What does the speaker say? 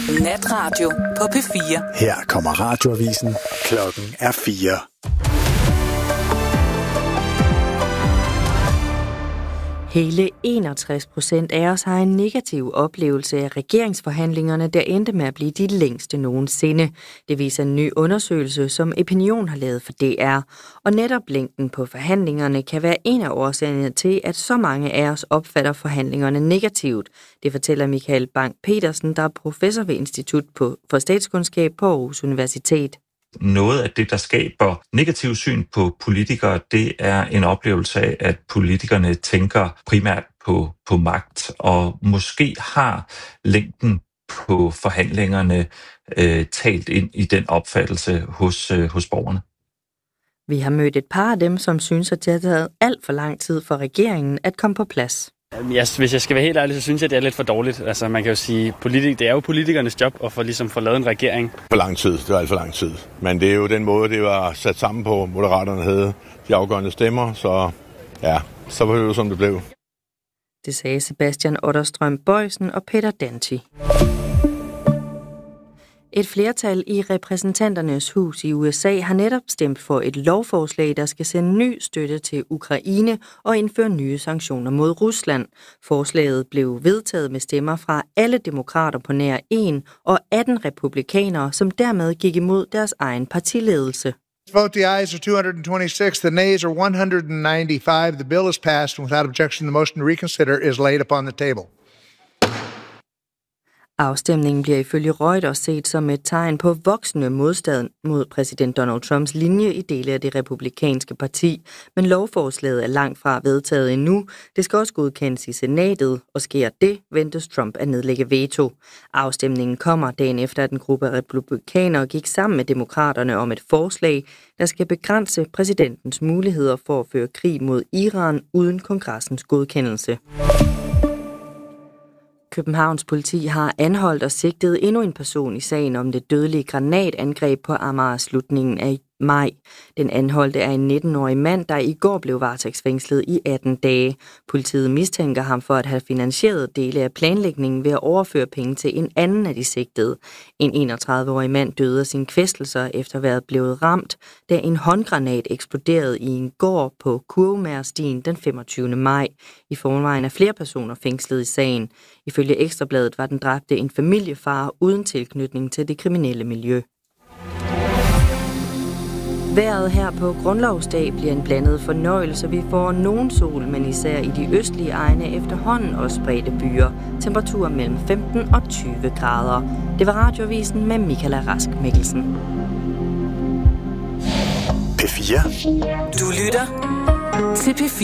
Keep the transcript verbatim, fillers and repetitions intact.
Natradio på P fire. Her kommer radioavisen. Klokken er fire. Hele enogtres procent af os har en negativ oplevelse af regeringsforhandlingerne, der endte med at blive de længste nogensinde. Det viser en ny undersøgelse, som Opinion har lavet for D R. Og netop længden på forhandlingerne kan være en af årsagerne til, at så mange af os opfatter forhandlingerne negativt. Det fortæller Michael Bang-Petersen, der er professor ved Institut for Statskundskab på Aarhus Universitet. Noget af det, der skaber negativ syn på politikere, det er en oplevelse af, at politikerne tænker primært på, på magt, og måske har længden på forhandlingerne øh, talt ind i den opfattelse hos, øh, hos borgerne. Vi har mødt et par af dem, som synes, at det har taget alt for lang tid for regeringen at komme på plads. Jeg, hvis jeg skal være helt ærlig, så synes jeg, det er lidt for dårligt. Altså, man kan jo sige, politik, det er jo politikernes job at få, ligesom, få lavet en regering. For lang tid, det var alt for lang tid. Men det er jo den måde, det var sat sammen på. Moderaterne havde de afgørende stemmer, så ja, så var det jo, som det blev. Det sagde Sebastian Otterstrøm Bøjsen og Peter Danti. Et flertal i repræsentanternes hus i U S A har netop stemt for et lovforslag, der skal sende ny støtte til Ukraine og indføre nye sanktioner mod Rusland. Forslaget blev vedtaget med stemmer fra alle demokrater på nær en og atten republikanere, som dermed gik imod deres egen partiledelse. Vote the ayes are two hundred twenty-six, the nays are one hundred ninety-five. The bill is passed, and without objection, the motion to reconsider is laid upon the table. Afstemningen bliver ifølge Reuters set som et tegn på voksende modstand mod præsident Donald Trumps linje i dele af det republikanske parti. Men lovforslaget er langt fra vedtaget endnu. Det skal også godkendes i senatet, og sker det, ventes Trump at nedlægge veto. Afstemningen kommer dagen efter, at en gruppe republikanere gik sammen med demokraterne om et forslag, der skal begrænse præsidentens muligheder for at føre krig mod Iran uden kongressens godkendelse. Københavns politi har anholdt og sigtet endnu en person i sagen om det dødelige granatangreb på Amager slutningen af maj. Den anholdte er en nitten-årig mand, der i går blev varetægtsfængslet i atten dage. Politiet mistænker ham for at have finansieret dele af planlægningen ved at overføre penge til en anden af de sigtede. En enogtredive-årig mand døde af sine kvæstelser efter at være blevet ramt, da en håndgranat eksploderede i en gård på Kurvemærstien den femogtyvende maj. I forvejen er flere personer fængslet i sagen. Ifølge Ekstrabladet var den dræbte en familiefar uden tilknytning til det kriminelle miljø. Vejret her på Grundlovsdag bliver en blandet fornøjelse. Vi får nogen sol, men især i de østlige egne efterhånden også spredte byer. Temperaturer mellem femten og tyve grader. Det var Radioavisen med Michaela Rask Mikkelsen. P fire. Du lytter til P fire.